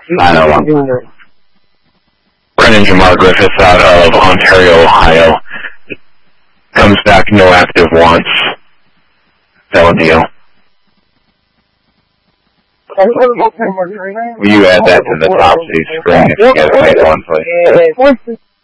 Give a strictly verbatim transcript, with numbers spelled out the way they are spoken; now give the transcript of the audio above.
nine oh one. Brendan Jamar Griffiths out of Ontario, Ohio. Comes back, no active wants. That one deal. Will you add that to the top of the screen if you get a one, please?